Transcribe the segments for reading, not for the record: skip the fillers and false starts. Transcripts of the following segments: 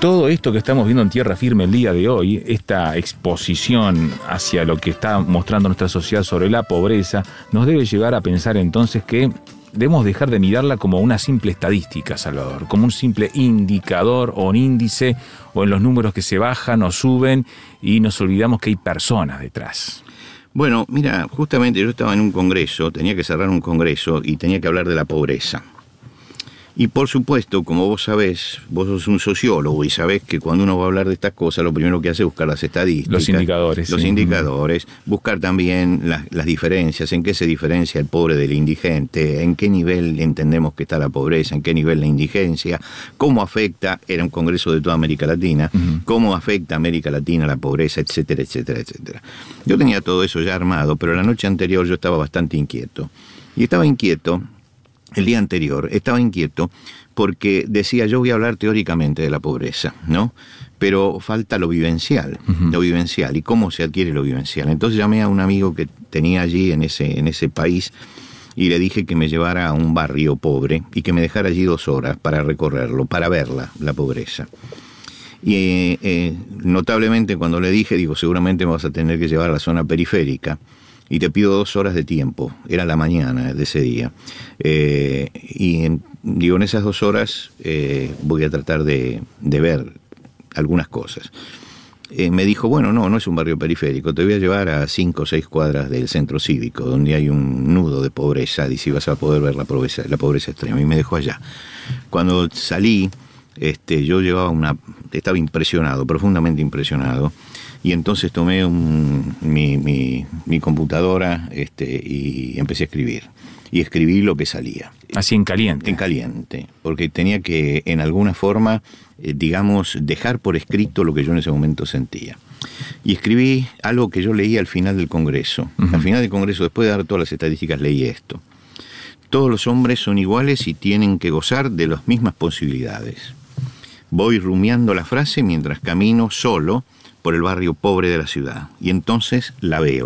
todo esto que estamos viendo en Tierra Firme el día de hoy, esta exposición hacia lo que está mostrando nuestra sociedad sobre la pobreza, nos debe llevar a pensar entonces que debemos dejar de mirarla como una simple estadística, Salvador, como un simple indicador o un índice, o en los números que se bajan o suben, y nos olvidamos que hay personas detrás. Bueno, mira, justamente yo estaba en un congreso, tenía que cerrar un congreso y tenía que hablar de la pobreza. Y por supuesto, como vos sabés, vos sos un sociólogo y sabés que cuando uno va a hablar de estas cosas, lo primero que hace es buscar las estadísticas. Los indicadores. Los sí. indicadores, buscar también las diferencias, en qué se diferencia el pobre del indigente, en qué nivel entendemos que está la pobreza, en qué nivel la indigencia, cómo afecta, era un congreso de toda América Latina, cómo afecta a América Latina la pobreza, etcétera, etcétera, etcétera. Yo tenía todo eso ya armado, pero la noche anterior yo estaba bastante inquieto. Y estaba inquieto. El día anterior estaba inquieto porque decía, yo voy a hablar teóricamente de la pobreza, ¿no? Pero falta lo vivencial, y cómo se adquiere lo vivencial. Entonces llamé a un amigo que tenía allí en ese país y le dije que me llevara a un barrio pobre y que me dejara allí 2 horas para recorrerlo, para verla, la pobreza. Y notablemente cuando le dije, digo, seguramente me vas a tener que llevar a la zona periférica. Y te pido 2 horas de tiempo, era la mañana de ese día. Digo, en esas 2 horas voy a tratar de ver algunas cosas. Me dijo, bueno, no es un barrio periférico, te voy a llevar a 5 o 6 cuadras del centro cívico, donde hay un nudo de pobreza, y si vas a poder ver la pobreza extrema. Y me dejó allá. Cuando salí, yo estaba impresionado, profundamente impresionado. Y entonces tomé mi computadora y empecé a escribir. Y escribí lo que salía. Así en caliente. En caliente, porque tenía que, en alguna forma, dejar por escrito lo que yo en ese momento sentía. Y escribí algo que yo leí al final del Congreso. Al final del Congreso, después de dar todas las estadísticas, leí esto. Todos los hombres son iguales y tienen que gozar de las mismas posibilidades. Voy rumiando la frase mientras camino solo por el barrio pobre de la ciudad, y entonces la veo.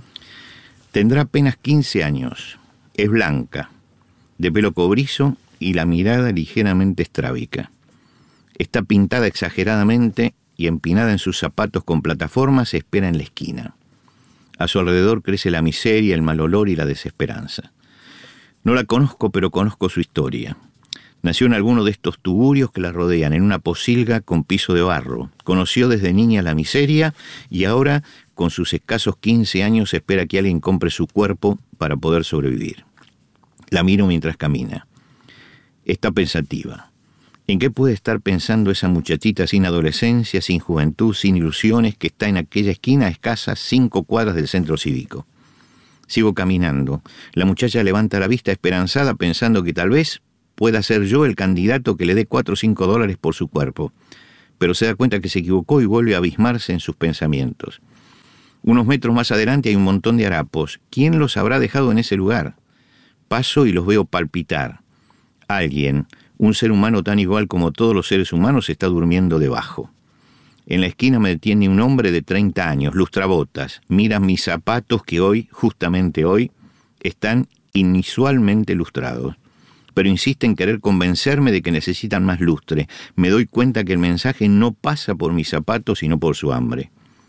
Tendrá apenas 15 años, es blanca, de pelo cobrizo y la mirada ligeramente estrábica. Está pintada exageradamente y empinada en sus zapatos con plataformas espera en la esquina. A su alrededor crece la miseria, el mal olor y la desesperanza. No la conozco, pero conozco su historia. Nació en alguno de estos tuburios que la rodean, en una posilga con piso de barro. Conoció desde niña la miseria y ahora, con sus escasos 15 años, espera que alguien compre su cuerpo para poder sobrevivir. La miro mientras camina. Está pensativa. ¿En qué puede estar pensando esa muchachita sin adolescencia, sin juventud, sin ilusiones, que está en aquella esquina a escasas 5 cuadras del centro cívico? Sigo caminando. La muchacha levanta la vista esperanzada, pensando que tal vez pueda ser yo el candidato que le dé $4 o $5 por su cuerpo. Pero se da cuenta que se equivocó y vuelve a abismarse en sus pensamientos. Unos metros más adelante hay un montón de harapos. ¿Quién los habrá dejado en ese lugar? Paso y los veo palpitar. Alguien, un ser humano tan igual como todos los seres humanos, está durmiendo debajo. En la esquina me detiene un hombre de 30 años, lustrabotas. Mira mis zapatos que hoy, justamente hoy, están inusualmente lustrados. Pero insiste en querer convencerme de que necesitan más lustre. Me doy cuenta que el mensaje no pasa por mis zapatos, sino por su hambre.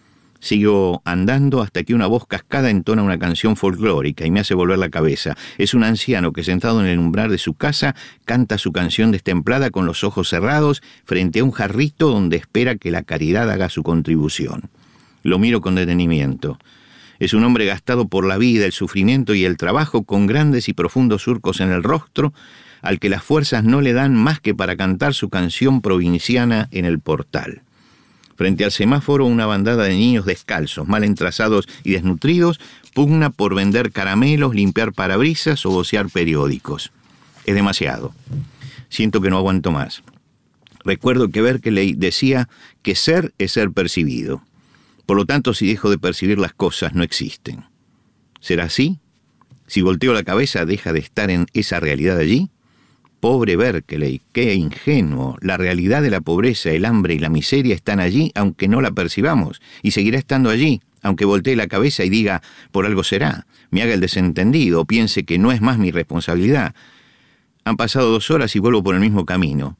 Sigo andando hasta que una voz cascada entona una canción folclórica y me hace volver la cabeza. Es un anciano que, sentado en el umbral de su casa, canta su canción destemplada con los ojos cerrados frente a un jarrito donde espera que la caridad haga su contribución. Lo miro con detenimiento. Es un hombre gastado por la vida, el sufrimiento y el trabajo, con grandes y profundos surcos en el rostro, al que las fuerzas no le dan más que para cantar su canción provinciana en el portal. Frente al semáforo, una bandada de niños descalzos, mal entrazados y desnutridos, pugna por vender caramelos, limpiar parabrisas o vocear periódicos. Es demasiado. Siento que no aguanto más. Recuerdo que Berkeley decía que ser es ser percibido. Por lo tanto, si dejo de percibir las cosas, no existen. ¿Será así? Si volteo la cabeza, ¿deja de estar en esa realidad allí? Pobre Berkeley, qué ingenuo. La realidad de la pobreza, el hambre y la miseria están allí, aunque no la percibamos, y seguirá estando allí, aunque voltee la cabeza y diga, por algo será, me haga el desentendido, o piense que no es más mi responsabilidad. Han pasado 2 horas y vuelvo por el mismo camino.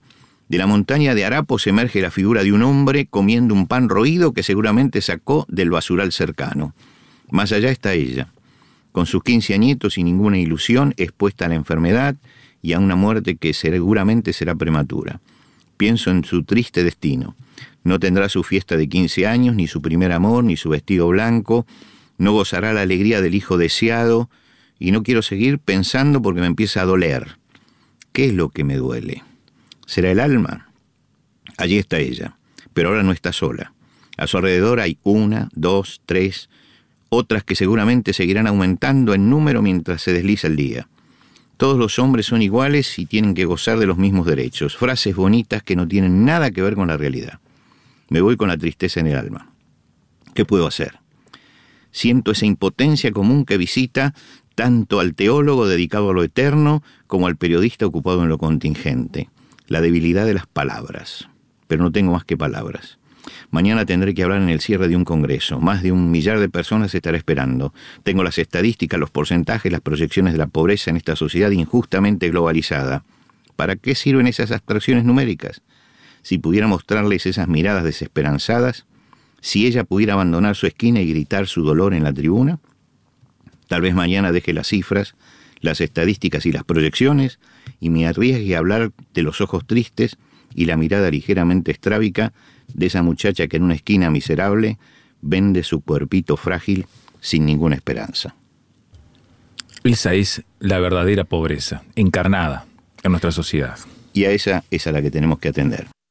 De la montaña de harapos emerge la figura de un hombre comiendo un pan roído que seguramente sacó del basural cercano. Más allá está ella, con sus 15 añitos y ninguna ilusión, expuesta a la enfermedad y a una muerte que seguramente será prematura. Pienso en su triste destino. No tendrá su fiesta de 15 años, ni su primer amor, ni su vestido blanco. No gozará la alegría del hijo deseado. Y no quiero seguir pensando porque me empieza a doler. ¿Qué es lo que me duele? ¿Será el alma? Allí está ella, pero ahora no está sola. A su alrededor hay 1, 2, 3, otras que seguramente seguirán aumentando en número mientras se desliza el día. Todos los hombres son iguales y tienen que gozar de los mismos derechos. Frases bonitas que no tienen nada que ver con la realidad. Me voy con la tristeza en el alma. ¿Qué puedo hacer? Siento esa impotencia común que visita tanto al teólogo dedicado a lo eterno como al periodista ocupado en lo contingente. La debilidad de las palabras. Pero no tengo más que palabras. Mañana tendré que hablar en el cierre de un congreso. Más de 1 millar de personas estará esperando. Tengo las estadísticas, los porcentajes, las proyecciones de la pobreza en esta sociedad injustamente globalizada. ¿Para qué sirven esas abstracciones numéricas? Si pudiera mostrarles esas miradas desesperanzadas, si ella pudiera abandonar su esquina y gritar su dolor en la tribuna, tal vez mañana deje las cifras, las estadísticas y las proyecciones y me arriesgue a hablar de los ojos tristes y la mirada ligeramente estrábica de esa muchacha que en una esquina miserable vende su cuerpito frágil sin ninguna esperanza. Esa es la verdadera pobreza, encarnada en nuestra sociedad. Y a esa es a la que tenemos que atender.